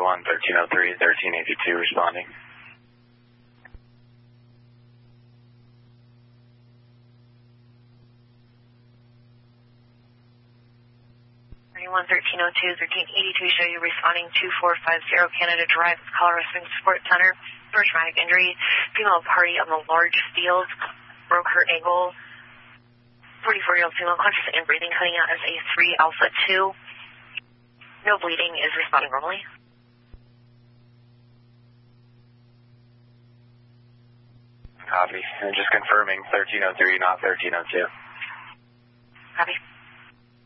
931, 1303, 1382 responding. 1302, 1382, show you responding 2450 Canada Drive, Colorado Springs Sports Center for traumatic injury. Female party on the large field, broke her ankle. 44-year-old female conscious and breathing, cutting out as A3 Alpha 2. No bleeding, is responding normally. Copy. And just confirming 1303, not 1302. Copy.